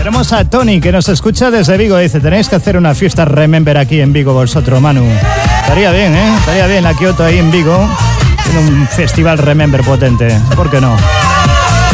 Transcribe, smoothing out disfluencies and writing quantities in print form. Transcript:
Tenemos a Tony, que nos escucha desde Vigo. Dice, tenéis que hacer una fiesta Remember aquí en Vigo vosotros, Manu. Estaría bien, Estaría bien la Kyoto ahí en Vigo. Tiene un festival Remember potente. ¿Por qué no?